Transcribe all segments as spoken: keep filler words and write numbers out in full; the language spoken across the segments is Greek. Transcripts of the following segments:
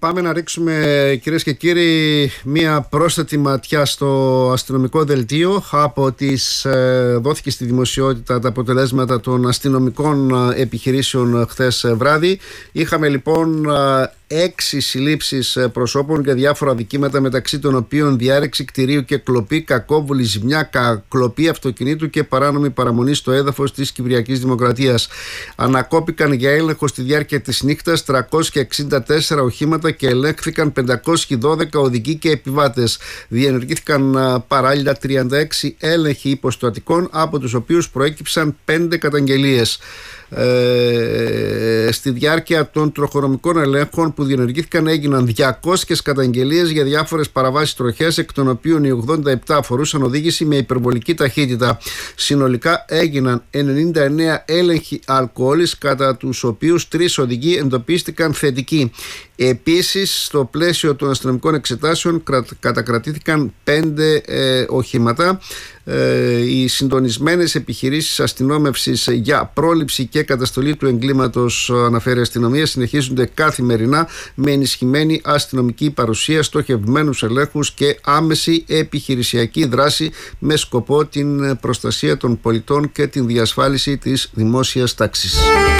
πάμε να ρίξουμε, κυρίες και κύριοι, μία πρόσθετη ματιά στο αστυνομικό δελτίο. Από τις ε, δόθηκε στη δημοσιότητα τα αποτελέσματα των αστυνομικών επιχειρήσεων χθες βράδυ. Είχαμε λοιπόν έξι συλλήψεις προσώπων για διάφορα αδικήματα, μεταξύ των οποίων διάρρηξη κτηρίου και κλοπή, κακόβουλη ζημιά, κλοπή αυτοκινήτου και παράνομη παραμονή στο έδαφος της Κυπριακής Δημοκρατίας. Ανακόπηκαν για έλεγχο στη διάρκεια της νύχτας τριακόσια εξήντα τέσσερα οχήματα και ελέγχθηκαν πεντακόσιοι δώδεκα οδηγοί και επιβάτες. Διενεργήθηκαν παράλληλα τριάντα έξι έλεγχοι υποστατικών, από τους οποίους προέκυψαν πέντε καταγγελίες. Ε, στη διάρκεια των τροχονομικών ελέγχων που διενεργήθηκαν έγιναν διακόσιες καταγγελίες για διάφορες παραβάσεις τροχές, εκ των οποίων οι ογδόντα επτά αφορούσαν οδήγηση με υπερβολική ταχύτητα. Συνολικά έγιναν ενενήντα εννέα έλεγχοι αλκοόλης, κατά τους οποίους τρεις οδηγοί εντοπίστηκαν θετικοί. Επίσης, στο πλαίσιο των αστυνομικών εξετάσεων κατακρατήθηκαν πέντε ε, οχήματα. Ε, οι συντονισμένες επιχειρήσεις αστυνόμευσης για πρόληψη και καταστολή του εγκλήματος, αναφέρει η αστυνομία, συνεχίζονται καθημερινά με ενισχυμένη αστυνομική παρουσία, στοχευμένους ελέγχους και άμεση επιχειρησιακή δράση με σκοπό την προστασία των πολιτών και την διασφάλιση της δημόσιας τάξης.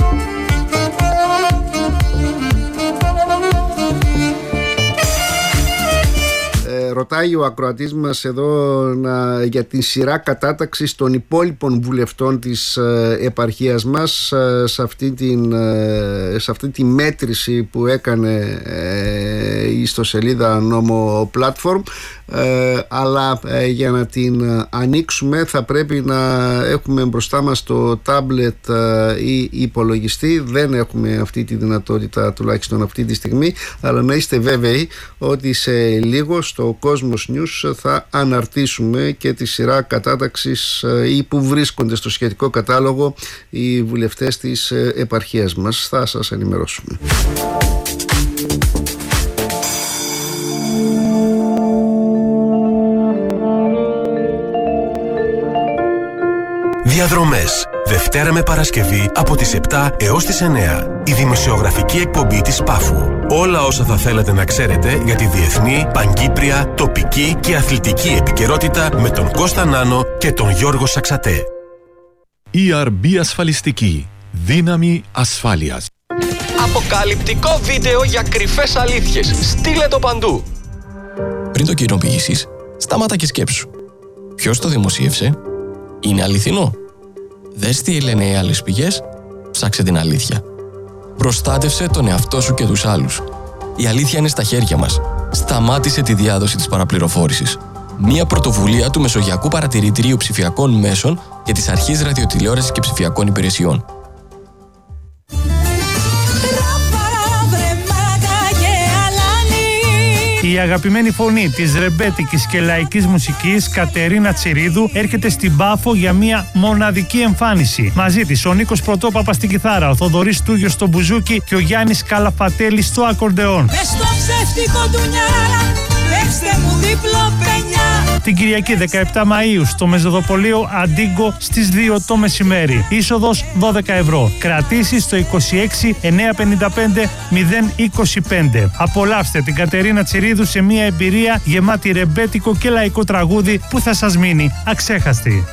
Ρωτάει ο ακροατής μας εδώ να, για τη σειρά κατάταξης των υπόλοιπων βουλευτών της ε, επαρχίας μας ε, σε, αυτή την, ε, σε αυτή τη μέτρηση που έκανε ε, η ιστοσελίδα Νόμο Platform, ε, αλλά ε, για να την ανοίξουμε θα πρέπει να έχουμε μπροστά μας το τάμπλετ ε, ή υπολογιστή. Δεν έχουμε αυτή τη δυνατότητα, τουλάχιστον αυτή τη στιγμή, αλλά να είστε βέβαιοι ότι σε λίγο στο Κόσμος News θα αναρτήσουμε και τη σειρά κατάταξης ή που βρίσκονται στο σχετικό κατάλογο οι βουλευτές της επαρχίας μας. Θα σας ενημερώσουμε. Διαδρομές. Δευτέρα με Παρασκευή από τις επτά έως τις εννέα. Η δημοσιογραφική εκπομπή της Πάφου. Όλα όσα θα θέλετε να ξέρετε για τη διεθνή, παγκύπρια, τοπική και αθλητική επικαιρότητα με τον Κώστα Νάνο και τον Γιώργο Σαξατέ. ι αρ μπι Ασφαλιστική. Δύναμη ασφάλειας. Αποκαλυπτικό βίντεο για κρυφές αλήθειες. Στείλε το παντού. Πριν το κοινοποιήσεις, σταμάτα και σκέψου. Ποιος το δημοσίευσε? Είναι αληθινό? Δες τι λένε οι άλλες πηγές, ψάξε την αλήθεια. Προστάτευσε τον εαυτό σου και τους άλλους. Η αλήθεια είναι στα χέρια μας. Σταμάτησε τη διάδοση της παραπληροφόρησης. Μία πρωτοβουλία του Μεσογειακού Παρατηρητηρίου Ψηφιακών Μέσων και της Αρχής Ραδιοτηλεόρασης και Ψηφιακών Υπηρεσιών. Η αγαπημένη φωνή της ρεμπέτικης και λαϊκής μουσικής Κατερίνα Τσιρίδου έρχεται στην Πάφο για μια μοναδική εμφάνιση. Μαζί της ο Νίκος Πρωτόπαπας στην κιθάρα, ο Θοδωρής Τούγιος στο μπουζούκι και ο Γιάννης Καλαφατέλης στο ακορντεόν. Την Κυριακή δεκαεπτά Μαΐου στο Μεζοδοπολείο Αντίγκο στις δύο το μεσημέρι. Είσοδος δώδεκα ευρώ. Κρατήσεις στο είκοσι έξι εννιακόσια πενήντα πέντε μηδέν είκοσι πέντε. Απολαύστε την Κατερίνα Τσιρίδου σε μια εμπειρία γεμάτη ρεμπέτικο και λαϊκό τραγούδι που θα σας μείνει αξέχαστη.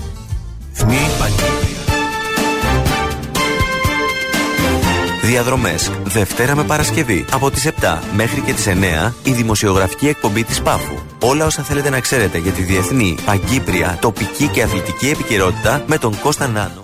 Διαδρομές. Δευτέρα με Παρασκευή από τις επτά μέχρι και τις εννέα η δημοσιογραφική εκπομπή της Πάφου. Όλα όσα θέλετε να ξέρετε για τη διεθνή, παγκύπρια, τοπική και αθλητική επικαιρότητα με τον Κώστα Νάνο.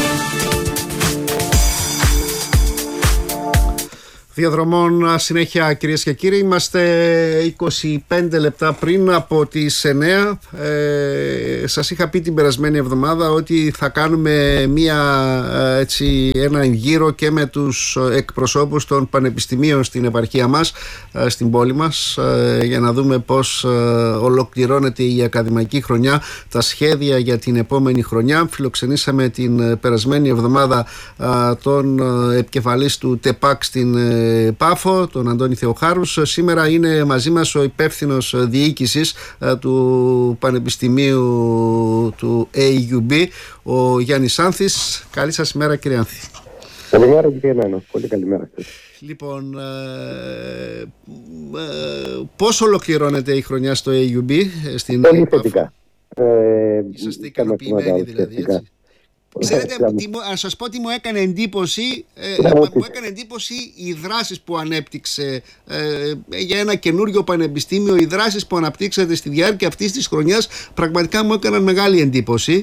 Διαδρομών συνέχεια, κυρίες και κύριοι. Είμαστε είκοσι πέντε λεπτά πριν από τις εννέα. Ε, σας είχα πει την περασμένη εβδομάδα ότι θα κάνουμε μία, έτσι, ένα γύρο και με τους εκπροσώπους των πανεπιστημίων στην επαρχία μας, στην πόλη μας, για να δούμε πώς ολοκληρώνεται η ακαδημαϊκή χρονιά, τα σχέδια για την επόμενη χρονιά. Φιλοξενήσαμε την περασμένη εβδομάδα τον επικεφαλής του ΤΕΠΑΚ στην Πάφο, τον Αντώνη Θεοχάρους. Σήμερα είναι μαζί μας ο υπεύθυνος διοίκησης του Πανεπιστημίου του έι γιου μπι, ο Γιάννης Άνθης. Καλή σας ημέρα, κύριε Άνθη. Καλημέρα κύριε Νάνο, πολύ καλημέρα σας. Λοιπόν, ε, ε, πώς ολοκληρώνεται η χρονιά στο έι γιου μπι στην Πολύ θετικά. Ε, Είσαστε ικανοποιημένοι δηλαδή, έτσι? Ξέρετε, να σας πω τι μου έκανε εντύπωση. ε, Μου έκανε εντύπωση οι δράσεις που ανέπτυξε ε, για ένα καινούριο πανεπιστήμιο. Οι δράσεις που αναπτύξατε στη διάρκεια αυτής της χρονιάς πραγματικά μου έκαναν μεγάλη εντύπωση.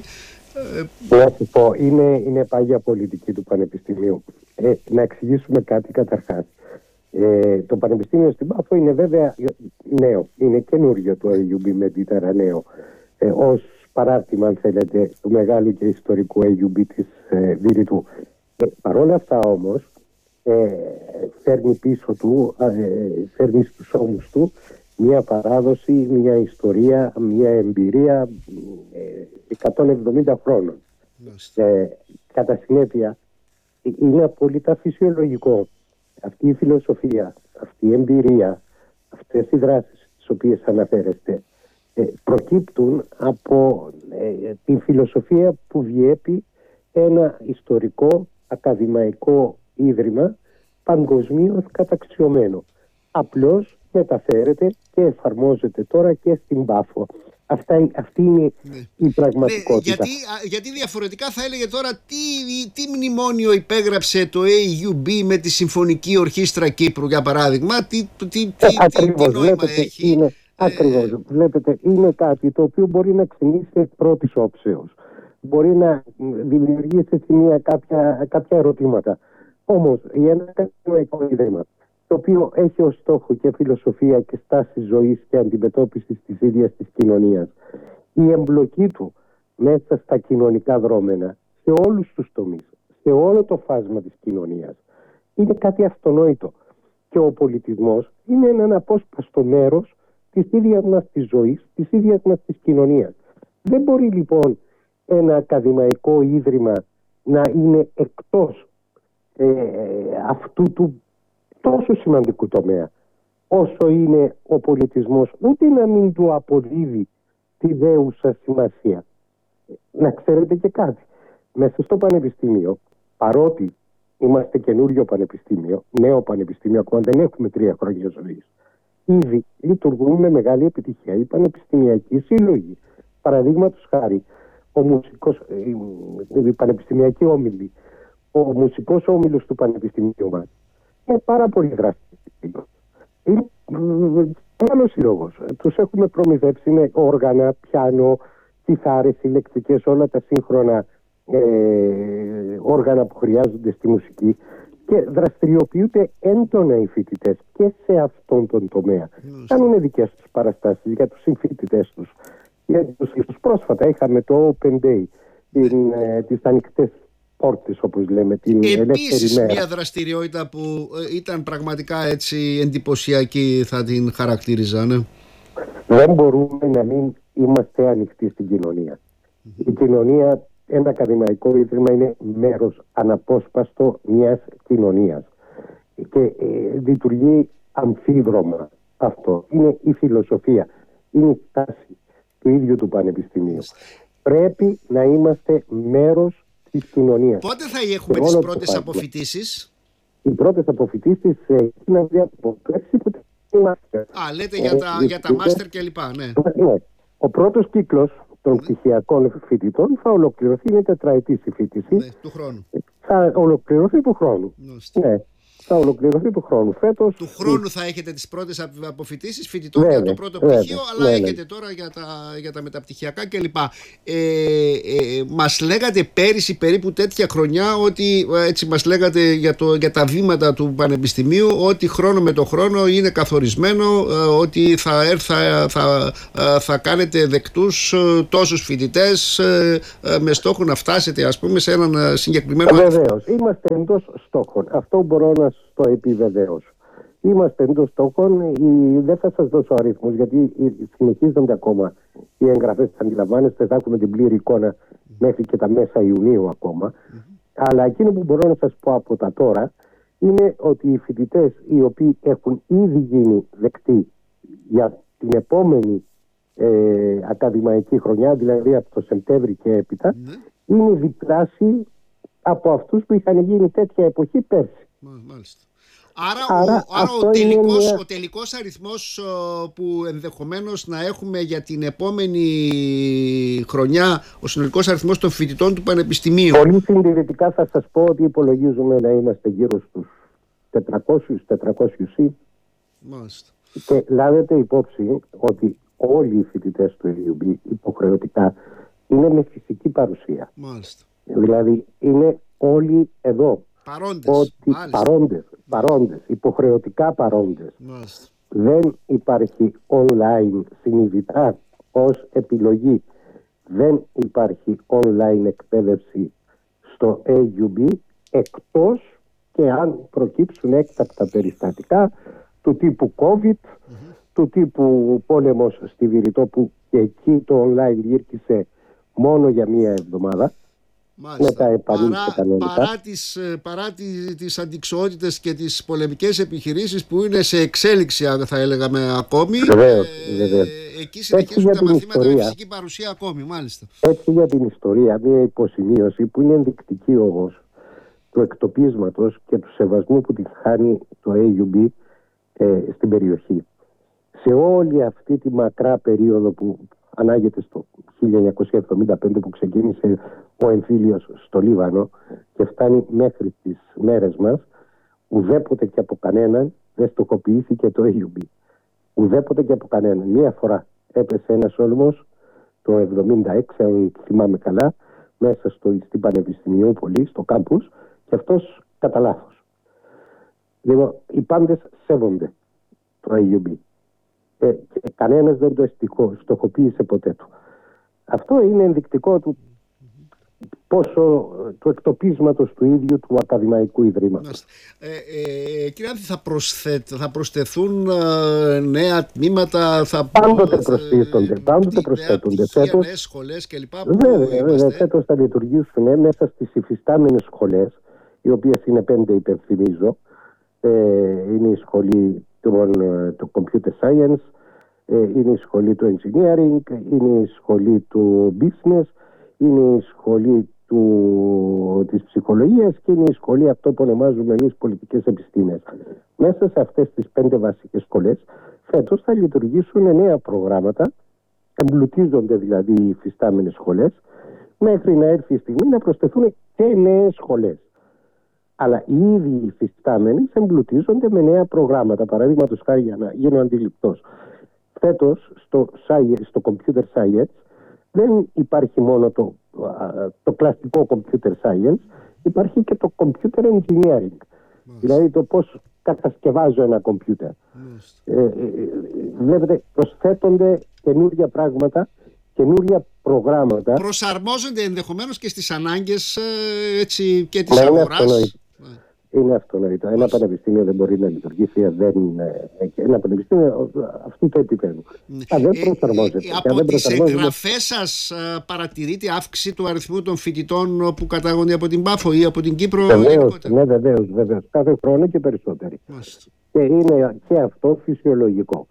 Να σου πω, είναι, είναι πάγια πολιτική του Πανεπιστημίου. Ε, να εξηγήσουμε κάτι καταρχάς. Ε, το Πανεπιστήμιο στην Πάφο είναι βέβαια νέο, είναι καινούριο το έι γιου μπι με δίτερα νέο. Ε, ως παράρτημα, αν θέλετε, του μεγάλου και ιστορικού έι γιου μπι της ε, Βηρητού. Ε, Παρ' όλα αυτά όμως, ε, φέρνει πίσω του, ε, φέρνει στους ώμους του μια παράδοση, μια ιστορία, μια εμπειρία ε, εκατόν εβδομήντα χρόνων. Ε, κατά συνέπεια, είναι απόλυτα φυσιολογικό αυτή η φιλοσοφία, αυτή η εμπειρία, αυτές οι δράσεις τις οποίες αναφέρεστε, ε, προκύπτουν από ε, την φιλοσοφία που διέπει ένα ιστορικό ακαδημαϊκό ίδρυμα παγκοσμίως καταξιωμένο. Απλώς μεταφέρεται και εφαρμόζεται τώρα και στην Πάφο. Αυτά, αυτή είναι ναι. η πραγματικότητα. Ναι, γιατί, γιατί διαφορετικά θα έλεγε τώρα τι, τι μνημόνιο υπέγραψε το έι γιου μπι με τη Συμφωνική Ορχήστρα Κύπρου, για παράδειγμα. Τι, τι, τι, ε, τι, ακριβώς, τι νόημα βλέπετε, έχει. Είναι, ε, ακριβώς, βλέπετε, είναι κάτι το οποίο μπορεί να ξυνήσει εκ πρώτης όψεως. Μπορεί να δημιουργήσει σε μία κάποια, κάποια ερωτήματα. Όμως, για ένα ακαδημαϊκό ίδρυμα, το οποίο έχει ως στόχο και φιλοσοφία και στάση ζωής και αντιμετώπισης της ίδιας της κοινωνίας, η εμπλοκή του μέσα στα κοινωνικά δρόμενα, σε όλους τους τομείς, σε όλο το φάσμα της κοινωνίας, είναι κάτι αυτονόητο. Και ο πολιτισμός είναι ένα αναπόσπαστο μέρος της ίδιας μας της ζωής, της ίδιας μας της κοινωνίας. Δεν μπορεί λοιπόν ένα ακαδημαϊκό ίδρυμα να είναι εκτός ε, αυτού του τόσο σημαντικού τομέα όσο είναι ο πολιτισμός, ούτε να μην του αποδίδει τη δέουσα σημασία. Να ξέρετε και κάτι, μέσα στο πανεπιστήμιο, παρότι είμαστε καινούριο πανεπιστήμιο, νέο πανεπιστήμιο, ακόμα δεν έχουμε τρία χρόνια ζωής, ήδη λειτουργούν με μεγάλη επιτυχία οι πανεπιστημιακοί σύλλογοι. Παραδείγματος χάρη, ο μουσικός, η πανεπιστημιακή όμιλη, ο μουσικός όμιλος του πανεπιστημίου μας είναι πάρα πολύ δραστηριό. Είναι μεγάλος σύλλογος. Τους έχουμε προμηθεύσει με όργανα, πιάνο, κιθάρες, ηλεκτρικές, όλα τα σύγχρονα ε, όργανα που χρειάζονται στη μουσική, και δραστηριοποιούνται έντονα οι φοιτητές και σε αυτόν τον τομέα. Κάνουν δικές τους παραστάσεις για τους συμφοιτητές τους. Για τους, τους πρόσφατα είχαμε το Open Day, την, ε, τις ανοιχτές πόρτες, όπως λέμε, την επίσης μια δραστηριότητα που ήταν πραγματικά έτσι εντυπωσιακή, θα την χαρακτήριζα, ναι. Δεν μπορούμε να μην είμαστε ανοιχτοί στην κοινωνία. Mm-hmm. Η κοινωνία, ένα ακαδημαϊκό ίδρυμα, είναι μέρος αναπόσπαστο μιας κοινωνίας και ε, λειτουργεί αμφίδρομα. Αυτό είναι η φιλοσοφία, είναι η τάση του ίδιου του Πανεπιστημίου. Mm-hmm. Πρέπει να είμαστε μέρος της κοινωνίας. Πότε θα έχουμε τις πρώτες αποφοιτήσεις? Οι πρώτες αποφοιτήσεις είναι από πέρσι που είμαστε. Α, λέτε για τα, για τα μάστερ και λοιπά, ναι. Ναι. Ο πρώτος κύκλος των πτυχιακών φοιτητών θα ολοκληρωθεί με τετραετή συμφοιτηση. Ναι, του χρόνου. Θα ολοκληρωθεί του χρόνου. Ναι. Θα ολοκληρωθεί του χρόνου. Φέτος, του χρόνου θα έχετε τις πρώτες αποφοιτήσεις φοιτητών ναι, για το πρώτο πτυχίο, ναι, αλλά ναι, έχετε τώρα για τα, για τα μεταπτυχιακά κλπ. Ε, ε, μας λέγατε πέρυσι περίπου τέτοια χρονιά ότι έτσι μας λέγατε για, το, για τα βήματα του Πανεπιστημίου, ότι χρόνο με το χρόνο είναι καθορισμένο, ότι θα, θα, θα, θα κάνετε δεκτούς τόσους φοιτητές με στόχο να φτάσετε, ας πούμε, σε έναν συγκεκριμένο. Βεβαίως, είμαστε εντός στόχων. Αυτό μπορώ να το επιβεβαίωσω. Είμαστε εντός στόχων. Δεν θα σας δώσω αριθμούς, γιατί συνεχίζονται ακόμα οι εγγραφές. Αντιλαμβάνεστε, θα έχουμε την πλήρη εικόνα μέχρι και τα μέσα Ιουνίου ακόμα. Mm-hmm. Αλλά εκείνο που μπορώ να σας πω από τα τώρα είναι ότι οι φοιτητές οι οποίοι έχουν ήδη γίνει δεκτοί για την επόμενη ε, ακαδημαϊκή χρονιά, δηλαδή από το Σεπτέμβρη και έπειτα, mm-hmm. είναι διπλάσιοι από αυτούς που είχαν γίνει τέτοια εποχή πέρσι. Μάλιστα. Άρα, Άρα, ο, άρα ο, είναι τελικός, μια... ο τελικός αριθμός που ενδεχομένως να έχουμε για την επόμενη χρονιά, ο συνολικός αριθμός των φοιτητών του Πανεπιστημίου. Πολύ συντηρητικά θα σας πω ότι υπολογίζουμε να είμαστε γύρω στους τετρακόσιους με τετρακόσιους. Μάλιστα. Και λάβετε υπόψη ότι όλοι οι φοιτητές του έι γιου μπι υποχρεωτικά είναι με φυσική παρουσία. Μάλιστα. Δηλαδή είναι όλοι εδώ. Παρόντες. Ότι παρόντες, παρόντες, υποχρεωτικά παρόντες. Μάλιστα. Δεν υπάρχει online συνειδητά ως επιλογή. Δεν υπάρχει online εκπαίδευση στο έι γιου μπι εκτός και αν προκύψουν έκτακτα περιστατικά του τύπου COVID, mm-hmm. του τύπου πόλεμος στη Βηρητό, που και εκεί το online διήρκησε μόνο για μία εβδομάδα. Μάλιστα. Παρά, παρά, τις, παρά τις, τις αντιξοότητες και τις πολεμικές επιχειρήσεις που είναι σε εξέλιξη, θα έλεγαμε, ακόμη, βεβαίως, ε, βεβαίως. εκεί συνεχίζουν τα μαθήματα με φυσική παρουσία ακόμη, μάλιστα. Έτσι για την ιστορία, μια υποσημείωση που είναι ενδεικτική όμως του εκτοπίσματος και του σεβασμού που την χάνει το έι γιου μπι ε, στην περιοχή. Σε όλη αυτή τη μακρά περίοδο που ανάγεται στο χίλια εννιακόσια εβδομήντα πέντε, που ξεκίνησε ο εμφύλιος στο Λίβανο και φτάνει μέχρι τις μέρες μας, ουδέποτε και από κανέναν δεν στοχοποιήθηκε το έι γιου μπι. Ουδέποτε και από κανέναν. Μία φορά έπεσε ένας όλμος το εβδομήντα έξι, αν θυμάμαι καλά, μέσα στο, στην Πανεπιστημιούπολη, στο κάμπους, και αυτός κατά λάθος. Λοιπόν, οι πάντες σέβονται το έι γιου μπι. Ε, και κανένας δεν το εστικό, στοχοποίησε ποτέ του. Αυτό είναι ενδεικτικό του πόσο του εκτοπίσματος του ίδιου του ακαδημαϊκού ιδρύματος. Ε, ε, κύριε Άνθη, θα, προσθε, θα προσθεθούν ε, νέα τμήματα, θα πάντοτε προστίθονται, ε, πάντοτε προσθέτονται. Φέτος, νέες σχολές κλπ. Βέβαια, βέβαια, φέτος θα λειτουργήσουν μέσα στις υφιστάμενες σχολές, οι οποίες είναι πέντε, υπενθυμίζω. Ε, είναι η σχολή του, του Computer Science, ε, είναι η σχολή του Engineering, είναι η σχολή του Business, είναι η σχολή του, της ψυχολογίας και είναι η σχολή αυτό που ονομάζουμε εμείς πολιτικές επιστήμες. Μέσα σε αυτές τις πέντε βασικές σχολές φέτος θα λειτουργήσουν νέα προγράμματα, εμπλουτίζονται δηλαδή οι υφιστάμενες σχολές, μέχρι να έρθει η στιγμή να προσθεθούν και νέες σχολές. Αλλά οι ίδιοι οι υφιστάμενοι εμπλουτίζονται με νέα προγράμματα. Παραδείγματος χάρη, για να γίνω αντιληπτός, φέτος στο, στο Computer Science δεν υπάρχει μόνο το, το κλασικό Computer Science, υπάρχει και το Computer Engineering. Μάλιστα. Δηλαδή το πώς κατασκευάζω ένα κομπιούτερ. Ε, ε, βλέπετε, προσθέτονται καινούργια πράγματα, καινούργια προγράμματα. Προσαρμόζονται ενδεχομένως και στις ανάγκες ε, έτσι, και της αγοράς. Είναι αυτονόητο. Ένα πανεπιστήμιο δεν μπορεί να λειτουργήσει. Δεν, ένα πανεπιστήμιο αυτού το επίπεδου. Α, δεν προσαρμόζεται. Ε, ε, από τις εγγραφές σας παρατηρείτε αύξηση του αριθμού των φοιτητών που κατάγονται από την Πάφο ή από την Κύπρο? Βεβαίως, ναι, βεβαίως, βεβαίως. Κάθε χρόνο και περισσότεροι. Μάλιστα. Και είναι και αυτό φυσιολογικό.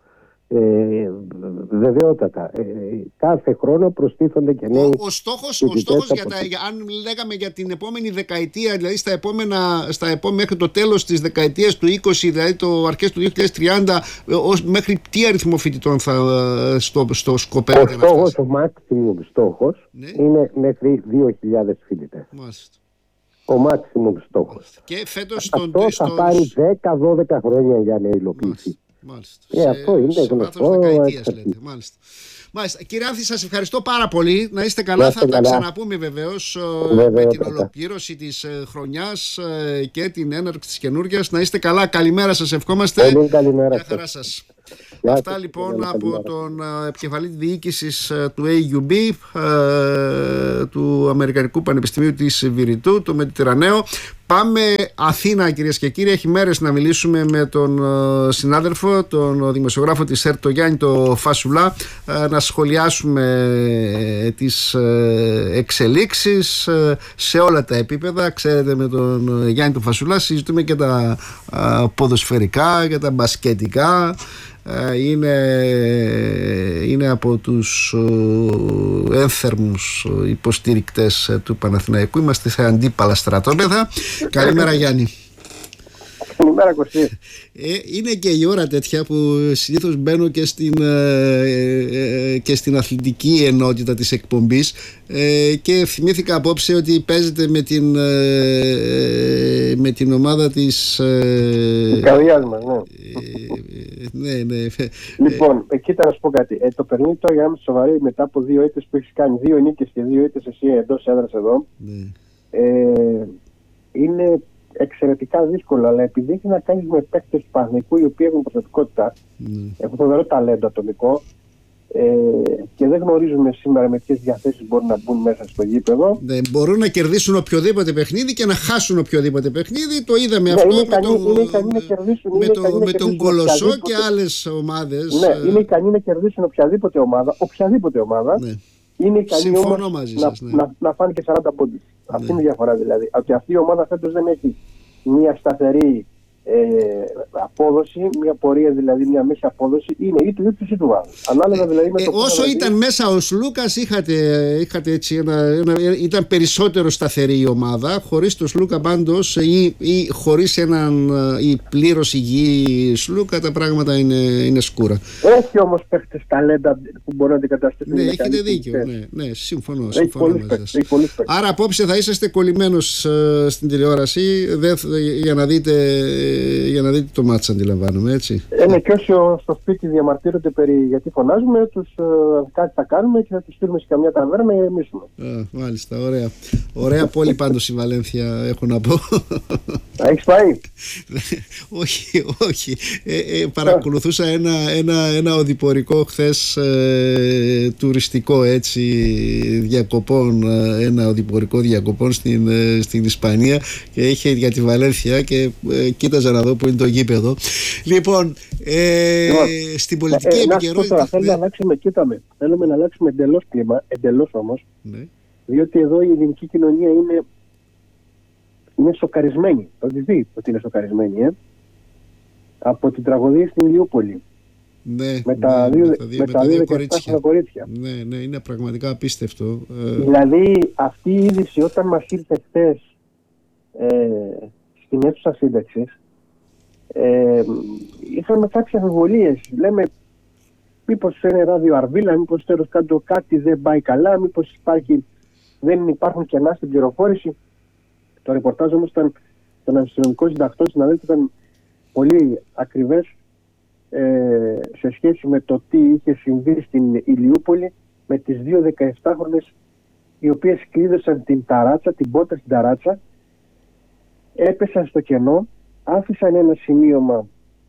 Ε, βεβαιότατα. Ε, κάθε χρόνο προστίθονται και νέοι. Ο, ο στόχος, ο στόχος για τα, για, αν λέγαμε για την επόμενη δεκαετία, δηλαδή στα επόμενα, στα επόμενα, μέχρι το τέλος της δεκαετίας του είκοσι, δηλαδή το αρχές του δύο χιλιάδες τριάντα, ως, μέχρι τι αριθμό φοιτητών θα στο, στο σκοπεύετε? Ο στόχος, ο maximum στόχος, ναι, είναι μέχρι δύο χιλιάδες φοιτητές. Μάλιστα. Ο maximum στόχος. Και φέτος αυτό τον, θα στο... πάρει δέκα με δώδεκα χρόνια για να υλοποιηθεί. Μάλιστα. Ε, σε, αυτό είναι σε γνωστό. Δεκαετίας, λέτε. Μάλιστα. Μάλιστα. Κύριε Άνθη, σας ευχαριστώ πάρα πολύ. Να είστε καλά. Θα τα ξαναπούμε βεβαίως με την ολοκλήρωση της χρονιάς και την έναρξη της καινούργιας. Να είστε καλά. Καλημέρα σας ευχόμαστε. Πολύ καλημέρα. Γεια χαρά σας. Αυτά λοιπόν από τον επικεφαλή διοίκησης του έι γιου μπι, του Αμερικανικού Πανεπιστημίου της Βηρητού, το Μεντιτερανέο. Πάμε Αθήνα, κυρίες και κύριοι. Έχει μέρες να μιλήσουμε με τον συνάδελφο, τον δημοσιογράφο της ΕΡΤ, τον Γιάννη το Φασουλά, να σχολιάσουμε τις εξελίξεις σε όλα τα επίπεδα. Ξέρετε, με τον Γιάννη το Φασουλά συζητούμε και τα ποδοσφαιρικά και τα μπασκετικά. Είναι, είναι από τους ένθερμους υποστηρικτές του Παναθηναϊκού. Είμαστε σε αντίπαλα στρατόπεδα. Καλημέρα, Γιάννη. Καλημέρα, Κωστή. Ε, είναι και η ώρα τέτοια που συνήθως μπαίνω και στην, ε, και στην αθλητική ενότητα της εκπομπής ε, και θυμήθηκα απόψε ότι παίζετε με την, ε, με την ομάδα της ε, καρδιάς μας, ναι. Ε, ναι, ναι. Λοιπόν, ε, κοίτα να σου πω κάτι. Ε, το παιχνίδι τώρα, για να είμαι σοβαρή, μετά από δύο ήττες που έχεις κάνει, δύο νίκες και δύο ήττες εσύ εντός έδρας εδώ, ναι. ε, είναι εξαιρετικά δύσκολο, αλλά επειδή έχει να κάνει με παίκτες του Παναθηναϊκού οι οποίοι έχουν προσωπικότητα, mm. έχουν φοβερό ταλέντο ατομικό ε, και δεν γνωρίζουμε σήμερα με ποιες διαθέσεις μπορούν να μπουν μέσα στο γήπεδο. Ναι, μπορούν να κερδίσουν οποιοδήποτε παιχνίδι και να χάσουν οποιοδήποτε παιχνίδι. Το είδαμε ναι, αυτό είναι με, ικανή, το, είναι ικανή να κερδίσουν, με, είναι το, ικανή με να τον Κολοσσό και άλλες ομάδες. Ναι, είναι ικανή να κερδίσουν οποιαδήποτε ομάδα, οποιαδήποτε ομάδα. Ναι. Είναι ικανή όμως μαζί να, σας, ναι. να, να φάνε και σαράντα πόντους. Ναι. Αυτή είναι η διαφορά δηλαδή. Ότι αυτή η ομάδα φέτος δεν έχει μια σταθερή ε, απόδοση, μια πορεία δηλαδή, μια μέση απόδοση, είναι ή του ύψους ή του βάθους. Ανάλογα δηλαδή με ε, το όσο δηλαδή... ήταν μέσα ο Σλούκας, είχατε, είχατε έτσι ένα, ένα, ήταν περισσότερο σταθερή η ομάδα. Χωρίς το Σλούκα πάντως ή, ή χωρίς έναν ή πλήρως υγιή Σλούκα, τα πράγματα είναι, είναι σκούρα. Έχει όμως παίχτες ταλέντα που μπορεί να αντικαταστήσουν. Ναι, έχετε δίκιο. Ναι, ναι, συμφωνώ. συμφωνώ μαζί σας. Άρα απόψε θα είσαστε κολλημένος uh, στην τηλεόραση δε, για να δείτε. Για να δείτε το μάτς, αντιλαμβάνομαι, έτσι. Ε, ναι, και όσοι στο σπίτι διαμαρτύρονται περί γιατί φωνάζουμε, τους ε, κάτι θα κάνουμε και θα τους στείλουμε σε καμιά ταβέρνα να ηρεμήσουμε. Α, μάλιστα, ωραία. Ωραία πόλη πάντως η Βαλένθια, έχω να πω. Θα έχεις πάει? όχι, όχι. Ε, ε, παρακολουθούσα ένα, ένα, ένα οδηπορικό χθες ε, τουριστικό έτσι διακοπών, ένα οδηπορικό διακοπών στην, ε, στην Ισπανία και είχε για τη Βαλένθια και ε, κοίταζα να δω που είναι το γήπεδο. Λοιπόν, ε, λοιπόν στην πολιτική ε, επικαιρότητα. Τώρα, θέλουμε, ναι. να αλλάξουμε, κοίταμε, θέλουμε να αλλάξουμε εντελώς κλίμα, εντελώς όμως, ναι. διότι εδώ η ελληνική κοινωνία είναι, είναι σοκαρισμένη. Το έχεις δει ότι είναι σοκαρισμένη, ε? από την τραγωδία στην Ηλιούπολη. Ναι, με τα ναι, δύο, με τα δύο, με τα δύο κορίτσια. κορίτσια. Ναι, ναι, είναι πραγματικά απίστευτο. Δηλαδή, αυτή η είδηση όταν μας ήρθε χθες ε, στην αίθουσα σύνταξης, ε, είχαμε κάποιες αμφιβολίες. Λέμε, μήπως είναι ράδιο Αρβίλα, μήπως τέλος κάτω κάτι δεν πάει καλά, μήπως υπάρχει, δεν υπάρχουν κενά στην πληροφόρηση. Το ρεπορτάζ όμως ήταν των αστυνομικών συντακτών συναδέλφων, ήταν πολύ ακριβές ε, σε σχέση με το τι είχε συμβεί στην Ηλιούπολη με τις δύο δεκαεπτάχρονες οι οποίες κλείδωσαν την ταράτσα, την πόρτα στην ταράτσα, έπεσαν στο κενό, άφησαν ένα σημείωμα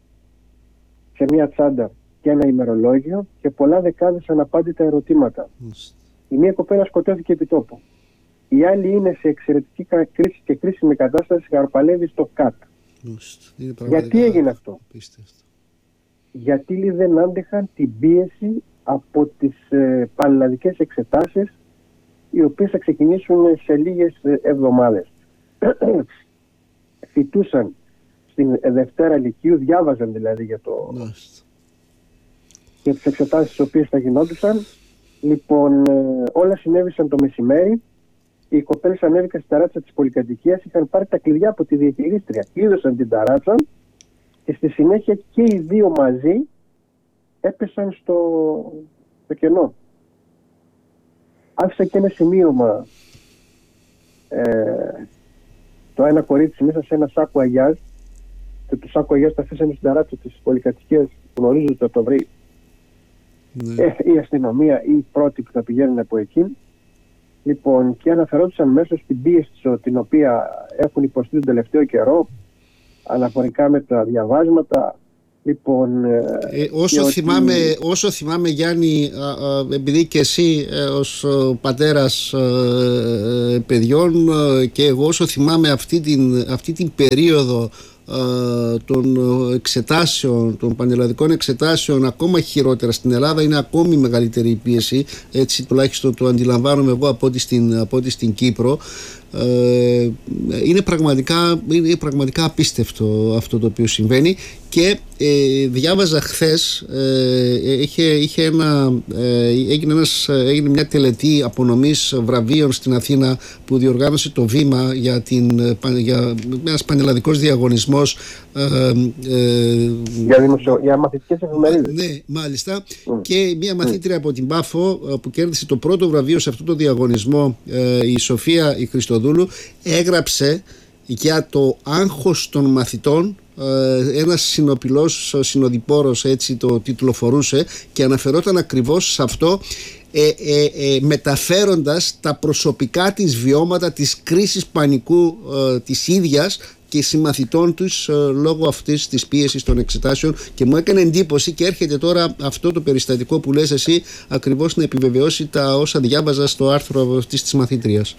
σε μια τσάντα και ένα ημερολόγιο και πολλά δεκάδες αναπάντητα ερωτήματα. Mm. Η μία κοπέλα σκοτώθηκε επί τόπου. Η άλλη είναι σε εξαιρετική κρίση και κρίσιμη κατάσταση, χαρπαλεύει στο ΚΑΤ. Mm. Γιατί έγινε αυτό? Πίστευτο. Γιατί λέει, δεν άντεχαν την πίεση από τις ε, πανελλαδικές εξετάσεις, οι οποίες θα ξεκινήσουν σε λίγες εβδομάδες. Φοιτούσαν στην Δευτέρα Λυκείου, διάβαζαν δηλαδή για, το... για τις εξετάσεις τις οποίες θα γινόντουσαν. Λοιπόν, όλα συνέβησαν το μεσημέρι. Οι κοπέλες ανέβηκαν στη ταράτσα της πολυκατοικίας, είχαν πάρει τα κλειδιά από τη διαχειρίστρια, κλείδωσαν την ταράτσα και στη συνέχεια και οι δύο μαζί έπεσαν στο, στο κενό. Άφησα και ένα σημείωμα, ε, το ένα κορίτσι μέσα σε ένα σάκο αγιάζ, και το σάκο αγιάζ τα αφήσαμε στην ταράτσα της πολυκατοικίας, γνωρίζω ότι θα το βρει ναι. ε, η αστυνομία ή οι πρώτοι που θα πηγαίνουν από εκεί. Λοιπόν, και αναφερόντουσαν μέσα στην πίεση την οποία έχουν υποστεί τον τελευταίο καιρό, αναφορικά με τα διαβάσματα, Λοιπόν, ε, όσο, ότι... θυμάμαι, όσο θυμάμαι Γιάννη, α, α, επειδή και εσύ ε, ως πατέρας ε, παιδιών ε, και εγώ όσο θυμάμαι αυτή την, αυτή την περίοδο ε, των εξετάσεων, των πανελλαδικών εξετάσεων, ακόμα χειρότερα στην Ελλάδα, είναι ακόμη μεγαλύτερη η πίεση, έτσι τουλάχιστον το αντιλαμβάνομαι εγώ από ό,τι στην, από ό,τι στην Κύπρο. Ε, είναι, πραγματικά, είναι πραγματικά απίστευτο αυτό το οποίο συμβαίνει και ε, διάβαζα χθες ε, είχε, είχε ένα, ε, έγινε, ένας, έγινε μια τελετή απονομής βραβείων στην Αθήνα που διοργάνωσε το Βήμα για, την, για ένας πανελλαδικός διαγωνισμός ε, ε, για, δημοσιο... για μαθητικές εφημερίδες. Ναι, μάλιστα. Mm. Και μια μαθήτρια mm. από την Πάφο που κέρδισε το πρώτο βραβείο σε αυτό το διαγωνισμό, ε, η Σοφία η Χριστοδούλου, έγραψε για το άγχος των μαθητών. Ένας συνοπηλός, συνοδοιπόρος, έτσι το τιτλοφορούσε, και αναφερόταν ακριβώς σε αυτό, ε, ε, ε, μεταφέροντας τα προσωπικά της βιώματα της κρίσης πανικού ε, της ίδιας και συμμαθητών τους ε, λόγω αυτής της πίεσης των εξετάσεων, και μου έκανε εντύπωση και έρχεται τώρα αυτό το περιστατικό που λες εσύ ακριβώς να επιβεβαιώσει τα όσα διάβαζα στο άρθρο αυτής της μαθήτριας.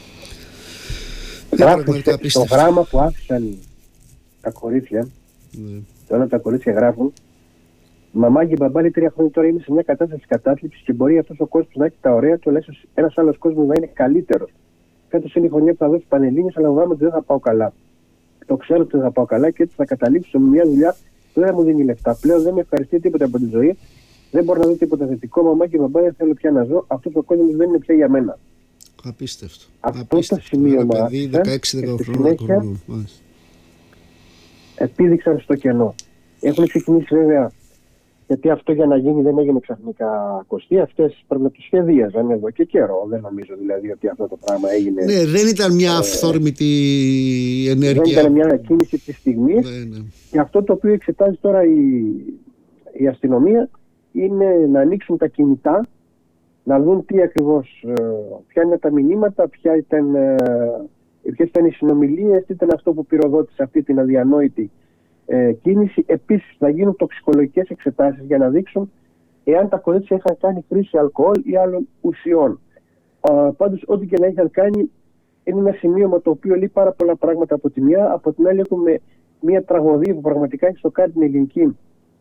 Γράφουν στο γράμμα που άφησαν τα κορίτσια, ναι. Το ένα από τα κορίτσια γράφουν: μαμά και μπαμπά, τρία χρόνια τώρα είμαι σε μια κατάσταση κατάθλιψης και μπορεί αυτός ο κόσμος να έχει τα ωραία του, αλλά ίσως ένας άλλος κόσμος να είναι καλύτερος. Φέτος είναι η χρονιά που θα δώσει πανελλήνιες, αλλά φοβάμαι ότι δεν θα πάω καλά. Το ξέρω ότι δεν θα πάω καλά και έτσι θα καταλήξω με μια δουλειά που δεν μου δίνει λεφτά. Πλέον δεν με ευχαριστεί τίποτα από τη ζωή. Δεν μπορώ να δω τίποτα θετικό. Μαμά και μπαμπά, δεν θέλω πια να ζω. Αυτός ο κόσμος δεν είναι πια για μένα. Απίστευτο. Αυτό Απίστευτο. το σημείωμα δεκαέξι δεκαοκτώ επίδειξαν στο κενό. Έχουν ξεκινήσει βέβαια, γιατί αυτό για να γίνει δεν έγινε ξαφνικά Κωστή. Αυτές πρέπει να το σχεδίαζαν εδώ και καιρό. Δεν νομίζω δηλαδή ότι αυτό το πράγμα έγινε. Ναι, δεν ήταν μια αυθόρμητη ε, ενέργεια. Δεν ήταν μια κίνηση της στιγμής. Ναι, ναι. Και αυτό το οποίο εξετάζει τώρα η, η αστυνομία είναι να ανοίξουν τα κινητά, να δουν τι ακριβώς, ποια είναι τα μηνύματα, ποια ήταν. Ποιες ήταν οι συνομιλίες, τι ήταν αυτό που πυροδότησε αυτή την αδιανόητη ε, κίνηση. Επίσης, θα γίνουν τοξικολογικές εξετάσεις για να δείξουν εάν τα κορίτσια είχαν κάνει χρήση αλκοόλ ή άλλων ουσιών. Πάντως, ό,τι και να είχαν κάνει, είναι ένα σημείωμα το οποίο λέει πάρα πολλά πράγματα από τη μια. Από την άλλη, έχουμε μια τραγωδία που πραγματικά έχει σοκάρει την ελληνική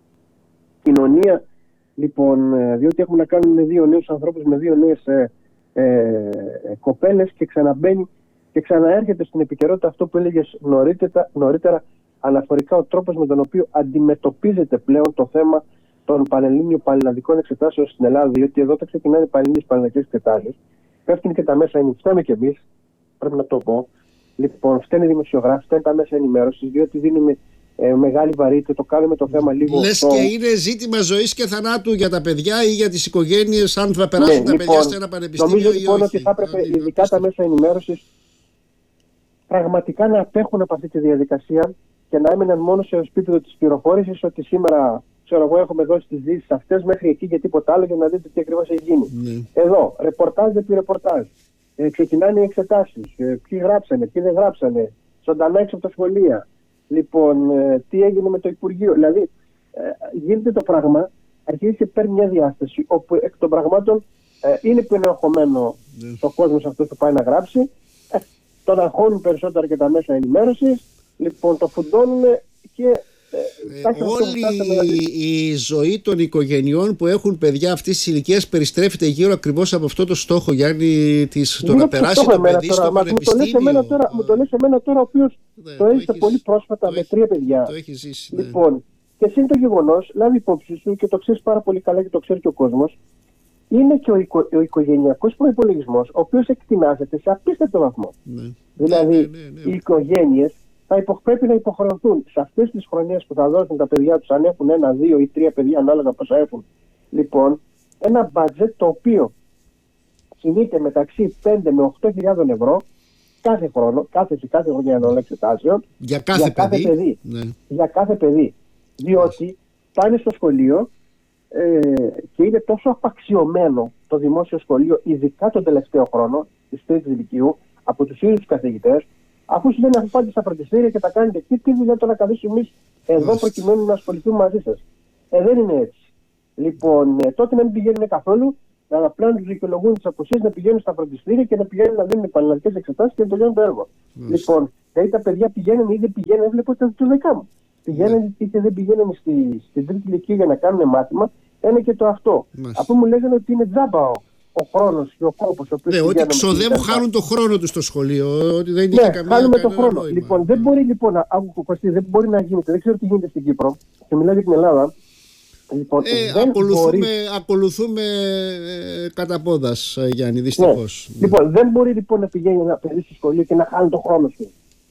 κοινωνία. Λοιπόν, διότι έχουμε να κάνουμε με δύο νέους ανθρώπους, με δύο νέες ε, ε, κοπέλες, και ξαναμπαίνει και ξαναέρχεται στην επικαιρότητα αυτό που έλεγες νωρίτερα, νωρίτερα, αναφορικά ο τρόπος με τον οποίο αντιμετωπίζεται πλέον το θέμα των πανελλήνιων πανελλαδικών εξετάσεων στην Ελλάδα. Διότι εδώ θα ξεκινάνε οι πανελλήνιες πανελλαδικές εξετάσεις, πέφτουν και τα μέσα ενημέρωσης, φταίμε κι εμείς, πρέπει να το πω. Λοιπόν, φταίνε οι δημοσιογράφοι, φταίνε τα μέσα ενημέρωσης, διότι δίνουμε ε, μεγάλη βαρύτητα, το κάνουμε το θέμα λίγο. Λες στο... και είναι ζήτημα ζωής και θανάτου για τα παιδιά ή για τις οικογένειες, αν θα περάσουν ναι, τα λοιπόν, παιδιά σε ένα πανεπιστήμιο. Νομίζω ή λοιπόν όχι. ότι θα έπρεπε ειδικά τα μέσα ενημέρωσης πραγματικά να απέχουν από αυτή τη διαδικασία και να έμειναν μόνο σε επίπεδο της πληροφόρησης ότι σήμερα, ξέρω εγώ, έχουμε δώσει τις ειδήσεις αυτές μέχρι εκεί και τίποτα άλλο για να δείτε τι ακριβώς έχει γίνει. Ναι. Εδώ, ρεπορτάζ επί ρεπορτάζ. Ε, ξεκινάνε οι εξετάσεις. Ε, ποιοι γράψανε, ποιοι δεν γράψανε. Ζωντανά έξω από τα σχολεία. Λοιπόν, ε, τι έγινε με το Υπουργείο. Δηλαδή, ε, γίνεται το πράγμα, αρχίζει και παίρνει μια διάσταση όπου εκ των πραγμάτων ε, είναι πενεοχωμένο ναι. το κόσμος αυτός που πάει να γράψει. Ε, τον αγχώνουν περισσότερα και τα μέσα ενημέρωσης, λοιπόν το φουντώνουν και ε, ε, όλη η ζωή των οικογενειών που έχουν παιδιά αυτής της ηλικίας περιστρέφεται γύρω ακριβώς από αυτό το στόχο, Γιάννη, της, το να περάσει το παιδί τώρα, στο πανεπιστήμιο. Μου το λες εμένα τώρα, ο οποίος ναι, το έζησε πολύ πρόσφατα το με έχει, τρία παιδιά. Το έχει ζήσει, ναι. Λοιπόν, και συν το γεγονός, λάβει υπόψη σου και το ξέρεις πάρα πολύ καλά και το ξέρει και ο κόσμος, είναι και ο, οικο, ο οικογενειακός προϋπολογισμός, ο οποίος εκτινάζεται σε απίστευτο βαθμό. Ναι. Δηλαδή, ναι, ναι, ναι, ναι. οι οικογένειες θα υπο, πρέπει να υποχρεωθούν σε αυτές τις χρονιές που θα δώσουν τα παιδιά τους, αν έχουν ένα, δύο ή τρία παιδιά, ανάλογα πόσα έχουν, λοιπόν, ένα μπάτζετ το οποίο κινείται μεταξύ πέντε με οκτώ χιλιάδες ευρώ κάθε χρόνο, κάθε, κάθε χρονιά ενός εξετάσεων, για κάθε, για κάθε παιδί. παιδί. Ναι. Για κάθε παιδί. Διότι πάνε στο σχολείο ε, και είναι τόσο απαξιωμένο το δημόσιο σχολείο, ειδικά τον τελευταίο χρόνο της τρίτης ηλικίου, από τους ίδιους τους καθηγητές, αφού σου λένε αφού πάτε στα φροντιστήρια και τα κάνετε εκεί, τι δουλειά το να καθίσουμε εμείς εδώ προκειμένου να ασχοληθούν μαζί σας. Ε, δεν είναι έτσι. Λοιπόν, ε, τότε να μην πηγαίνουν καθόλου, να απλά τους δικαιολογούν τις απουσίες, να πηγαίνουν στα φροντιστήρια και να πηγαίνουν να δίνουν επαναλλακτικές εξετάσεις και να τελειώνουν το έργο. Mm. Λοιπόν, δηλαδή τα παιδιά πηγαίνουν ή δεν πηγαίνουν, έβλεπα τα του δικά μου. Πηγαίνουν mm. είτε δεν πηγαίνουν στη, στην τρίτη ηλικία για να κάνουν μάθημα, ένα και το αυτό. Mm. Αυτό μου λέγανε ότι είναι τζάμπα ο, ο χρόνος και ο κόπος. Ναι, ότι ξοδεύουν, χάνουν το χρόνο τους στο σχολείο. Ότι δεν ναι, καμία, χάνουμε το χρόνο. Νόημα. Λοιπόν, δεν μπορεί λοιπόν να, δεν μπορεί να γίνεται, δεν ξέρω τι γίνεται στην Κύπρο, και μιλάω για την Ελλάδα. Λοιπόν, ε, ακολουθούμε μπορεί... ακολουθούμε ε, κατά πόδας, Γιάννη, δυστυχώς. Ναι. Λοιπόν, δεν μπορεί λοιπόν να πηγαίνει ένα παιδί στο σχολείο και να χάνει τον χρόνο σου.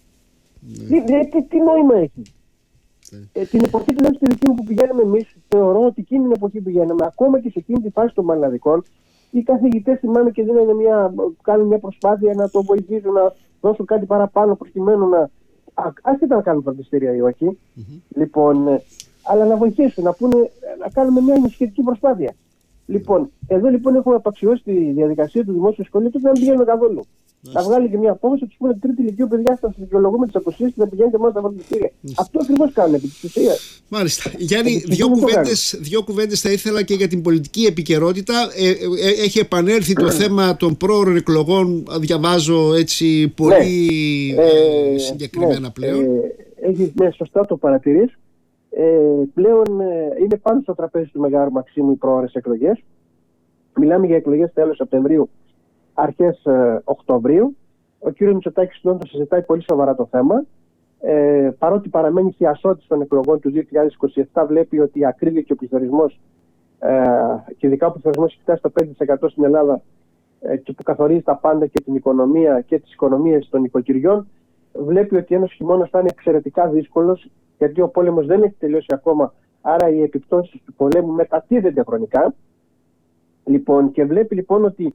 Ναι. Τι, τι, τι νόημα έχει. Ναι. Ε, την εποχή του στη δική μου που πηγαίναμε εμείς, θεωρώ ότι εκείνη την εποχή που πηγαίναμε, ακόμα και σε εκείνη τη φάση των μαλλαδικών, οι καθηγητές θυμάμαι και δίνανε μια, κάνουν μια προσπάθεια να το βοηθήσουν, να δώσουν κάτι παραπάνω προκειμένου να. Άσχετα να κάνουν φροντιστήρια ή όχι. Mm-hmm. Λοιπόν, αλλά να βοηθήσουν, να, πούνε, να κάνουμε μια ενισχυτική προσπάθεια. Λοιπόν, εδώ λοιπόν έχουμε απαξιώσει τη διαδικασία του δημόσιου σχολείου, τότε δεν πηγαίνουμε καθόλου. Να βγάλει και μια απόφαση, του πούνε τρίτη ηλικίου παιδιά, θα σα δικαιολογούμε τι αποσύσει και να πηγαίνετε μόνο στα φροντιστήρια. Αυτό ακριβώς κάνουν επί της ουσίας. Μάλιστα. Γιάννη, δύο κουβέντες, δύο κουβέντες θα ήθελα και για την πολιτική επικαιρότητα. Ε, ε, ε, έχει επανέλθει το θέμα των πρόωρων εκλογών, διαβάζω έτσι πολύ ναι. ε, συγκεκριμένα ναι. πλέον. Ε, έχεις, ναι, σωστά το παρατηρείς. Ε, πλέον ε, είναι πάνω στο τραπέζι του Μεγάρου Μαξίμου οι πρόωρες εκλογές. Μιλάμε για εκλογές τέλος Σεπτεμβρίου, αρχές ε, Οκτωβρίου. Ο κ. Μητσοτάκης το συζητάει πολύ σοβαρά το θέμα. Ε, παρότι παραμένει θειασότης των εκλογών του δύο χιλιάδες είκοσι επτά, βλέπει ότι η ακρίβεια και ο πληθωρισμός, ε, και ειδικά ο πληθωρισμός έχει φτάσει στο πέντε τοις εκατό στην Ελλάδα ε, και που καθορίζει τα πάντα και την οικονομία και τις οικονομίες των οικοκυριών, βλέπει ότι ένας χειμώνας θα είναι εξαιρετικά δύσκολος, γιατί ο πόλεμος δεν έχει τελειώσει ακόμα, άρα οι επιπτώσεις του πολέμου μετατίθενται χρονικά. Λοιπόν, και βλέπει λοιπόν ότι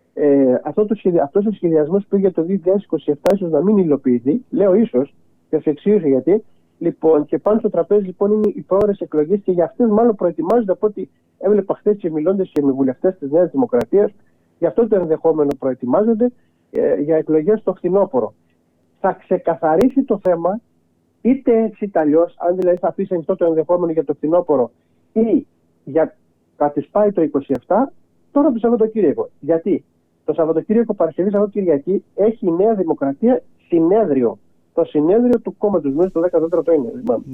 ε, αυτό το σχεδια... αυτός ο σχεδιασμός που για το δύο χιλιάδες είκοσι επτά ίσως να μην υλοποιηθεί, λέω ίσως, και σε εξήγησε γιατί. Λοιπόν, και πάνω στο τραπέζι λοιπόν είναι οι πρόωρες εκλογές και για αυτές μάλλον προετοιμάζονται, από ό,τι έβλεπα χθες και μιλώντας και με βουλευτές της Νέας Δημοκρατίας, για αυτό το ενδεχόμενο προετοιμάζονται ε, για εκλογές στο φθινόπωρο. Θα ξεκαθαρίσει το θέμα είτε έτσι είτε αλλιώς, αν δηλαδή θα αφήσει ανοιχτό το ενδεχόμενο για το φθινόπωρο ή για θα τις πάει το είκοσι επτά, τώρα το Σαββατοκύριακο. Γιατί το Σαββατοκύριακο, Παρασκευή, Σαββατοκυριακή, έχει η Νέα Δημοκρατία συνέδριο. Το συνέδριο του κόμματος, μέσα στο δέκατο τέταρτο είναι.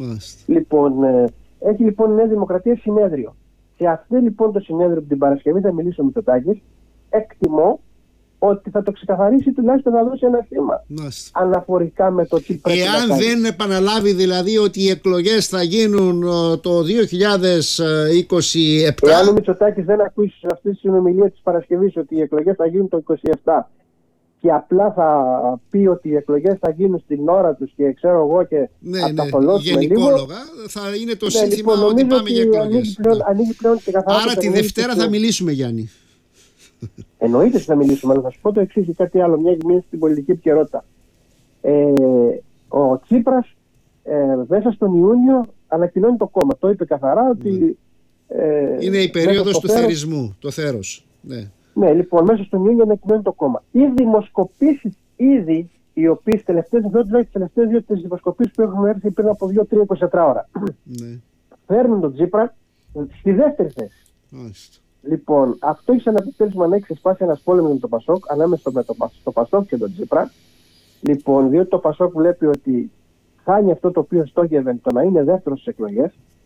Λοιπόν, ε, έχει λοιπόν η Νέα Δημοκρατία συνέδριο. Σε αυτό λοιπόν το συνέδριο που την Παρασκευή θα μιλήσει ο Μητσοτάκης, εκτιμώ ότι θα το ξεκαθαρίσει, τουλάχιστον θα δώσει ένα θύμα. Αναφορικά με το τι πρέπει Εάν να κάνει. δεν επαναλάβει δηλαδή ότι οι εκλογές θα γίνουν το δύο χιλιάδες είκοσι επτά. Εάν ο Μητσοτάκης δεν ακούσει σε αυτή τη συνομιλία της Παρασκευής ότι οι εκλογές θα γίνουν το είκοσι επτά και απλά θα πει ότι οι εκλογές θα γίνουν στην ώρα τους και ξέρω εγώ και ναι, θα ναι, τα θολώσουμε λίγο. Γενικόλογα θα είναι το ναι, σύνθημα λοιπόν, ότι πάμε ότι για εκλογές. Ανοίγει πλέον, ναι. ανοίγει πλέον και Άρα τη Δευτέρα θα μιλήσουμε, Γιάννη. Εννοείται ότι θα μιλήσουμε, αλλά θα σου πω το εξής και κάτι άλλο, μια γυμνή στην πολιτική επικαιρότητα. Ε, ο Τσίπρας ε, μέσα στον Ιούνιο ανακοινώνει το κόμμα. Το είπε καθαρά ότι. Ε, είναι η περίοδος του θέρος, θερισμού, το θέρος. Ναι. ναι, λοιπόν, μέσα στον Ιούνιο ανακοινώνει το κόμμα. Οι δημοσκοπήσεις ήδη, οι οποίες τελευταίες, δεν τις τελευταίες δύο δημοσκοπήσεις που έχουν έρθει πριν από δύο τρία είκοσι τέσσερα ώρα, ναι. φέρνουν τον Τσίπρα στη δεύτερη θέση. Μάλιστα. Λοιπόν, αυτό έχει σαν αποτέλεσμα να έχει ξεσπάσει ένας πόλεμος με τον Πασόκ, ανάμεσα με το, το Πασόκ και τον Τσίπρα. Λοιπόν, διότι το Πασόκ βλέπει ότι χάνει αυτό το οποίο στόχευε, το να είναι δεύτερος στις εκλογές.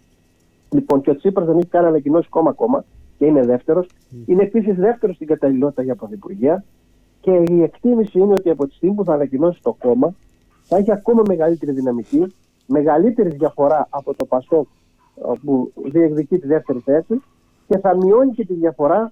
Λοιπόν, και ο Τσίπρας δεν έχει κάνει ανακοινώσει κόμμα ακόμα και είναι δεύτερος. Mm. Είναι επίσης δεύτερος στην καταλληλότητα για πρωθυπουργία. Και η εκτίμηση είναι ότι από τη στιγμή που θα ανακοινώσει το κόμμα θα έχει ακόμα μεγαλύτερη δυναμική, μεγαλύτερη διαφορά από το Πασόκ που διεκδικεί τη δεύτερη θέση. Και θα μειώνει και τη διαφορά,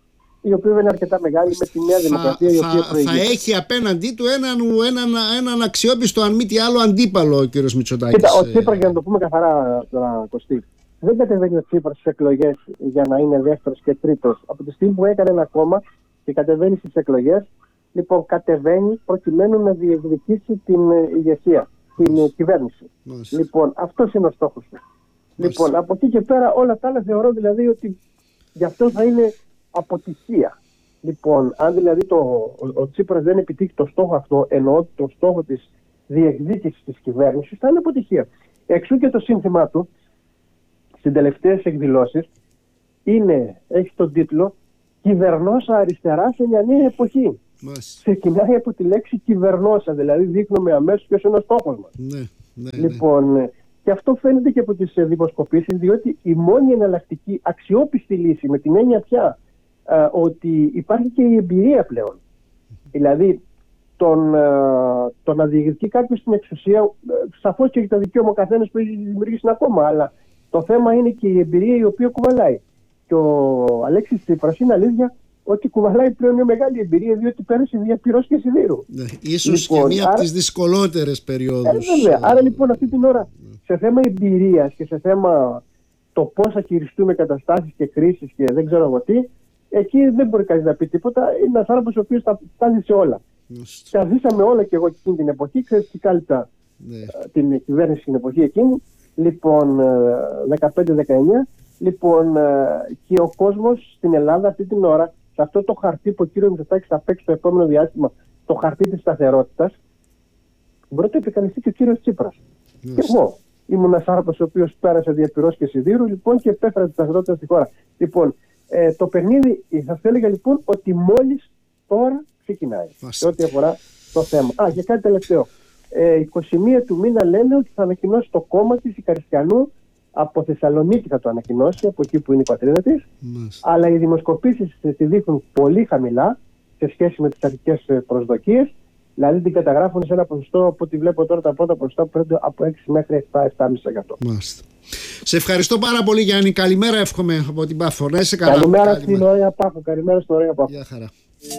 η οποία είναι αρκετά μεγάλη, με τη Νέα Δημοκρατία, η οποία θα, θα έχει απέναντί του έναν, έναν, έναν αξιόπιστο, αν μη τι άλλο, αντίπαλο ο κύριος Μητσοτάκης. Κοίτα, ο Τσίπρας, για να το πούμε καθαρά τώρα, Κωστή, δεν κατεβαίνει ο Τσίπρας στις εκλογές για να είναι δεύτερος και τρίτος. Από τη στιγμή που έκανε ένα κόμμα και κατεβαίνει στις εκλογές, λοιπόν, κατεβαίνει προκειμένου να διεκδικήσει την ηγεσία, την Μάλιστα. κυβέρνηση. Μάλιστα. Λοιπόν, αυτός είναι ο στόχος του. Λοιπόν, από εκεί και πέρα όλα τα άλλα θεωρώ δηλαδή ότι γι' αυτό θα είναι αποτυχία. Λοιπόν, αν δηλαδή το, ο, ο Τσίπρας δεν επιτύχει το στόχο αυτό, εννοώ το στόχο της διεκδίκησης της κυβέρνησης, θα είναι αποτυχία. Εξού και το σύνθημά του στις τελευταίες εκδηλώσεις είναι, έχει τον τίτλο «Κυβερνώσα αριστερά σε μια νέα εποχή». Μάλιστα. Ξεκινάει από τη λέξη κυβερνώσα, δηλαδή δείχνουμε αμέσως ποιος είναι ο στόχος μας. Ναι, ναι, λοιπόν, ναι. και αυτό φαίνεται και από τις δημοσκοπήσεις, διότι η μόνη εναλλακτική αξιόπιστη λύση, με την έννοια πια α, ότι υπάρχει και η εμπειρία πλέον. Δηλαδή, τον, α, το να διηγηθεί κάποιος στην εξουσία, σαφώς και έχει το δικαίωμα ο καθένας που έχει δημιουργήσει ένα κόμμα, αλλά το θέμα είναι και η εμπειρία η οποία κουβαλάει. Και ο Αλέξης Τσίπρας είναι αλήθεια ότι κουβαλάει πλέον μια μεγάλη εμπειρία, διότι πέρασε μια πυρός και σιδήρου. Ναι, ίσως λοιπόν, και μία άρα, από τις δυσκολότερες περιόδους. Ε, βέβαια. Άρα λοιπόν αυτή την ώρα, σε θέμα εμπειρίας και σε θέμα το πώς θα χειριστούμε καταστάσεις και κρίσεις και δεν ξέρω εγώ τι, εκεί δεν μπορεί κανείς να πει τίποτα. Είναι ένας άνθρωπος ο οποίος τα, τα ζει σε όλα. Τα ζήσαμε όλα και εγώ εκείνη την εποχή. Ξέρεις τι κάλυπτα ναι. την κυβέρνηση στην εποχή εκείνη. Λοιπόν, δεκαπέντε δεκαεννιά. Λοιπόν, και ο κόσμος στην Ελλάδα αυτή την ώρα, σε αυτό το χαρτί που ο κύριος Μητσοτάκης θα παίξει το επόμενο διάστημα, το χαρτί της σταθερότητας, μπορεί να το επικαλεστεί και ο κύριος Τσίπρας. Yes. Και εγώ ήμουν ένας άνθρωπος ο οποίος πέρασε δια πυρός και σιδήρου, λοιπόν, και επέφερα τη σταθερότητα στη χώρα. Λοιπόν, ε, το παιχνίδι, θα σα έλεγα λοιπόν ότι μόλις τώρα ξεκινάει. Yes. Σε ό,τι αφορά το θέμα. Α, και κάτι τελευταίο. Ε, εικοστή πρώτη του μήνα λένε ότι θα ανακοινώσει το κόμμα της η Καριστιανού. Από Θεσσαλονίκη θα το ανακοινώσει, από εκεί που είναι η πατρίδα της. Mm. Αλλά οι δημοσκοπήσεις τη δείχνουν πολύ χαμηλά σε σχέση με τις αρχικές προσδοκίες. Δηλαδή την καταγράφουν σε ένα ποσοστό, από ό,τι βλέπω τώρα, τα πρώτα ποσοστά που από έξι μέχρι επτά με επτά κόμμα πέντε τοις εκατό. Μάλιστα. Σε ευχαριστώ πάρα πολύ, Γιάννη. Καλημέρα, εύχομαι από την Πάφο. Να είσαι καλά. Καλημέρα στην ωραία Πάφο. Καλημέρα στην ωραία Πάφο. Γεια χαρά.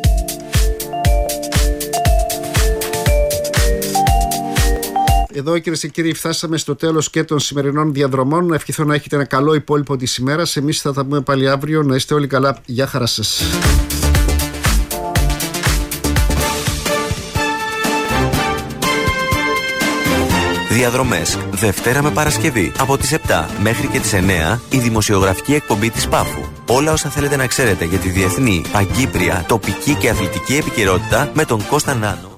Εδώ, κυρίες και κύριοι, φτάσαμε στο τέλος και των σημερινών διαδρομών. Να ευχηθώ να έχετε ένα καλό υπόλοιπο της ημέρας. Εμείς θα τα πούμε πάλι αύριο. Να είστε όλοι καλά. Γεια χαρά σας. Διαδρομές Δευτέρα με Παρασκευή από τις επτά μέχρι και τις εννέα, η δημοσιογραφική εκπομπή της Πάφου. Όλα όσα θέλετε να ξέρετε για τη διεθνή, παγκύπρια, τοπική και αθλητική επικαιρότητα με τον Κώστα Νάνο.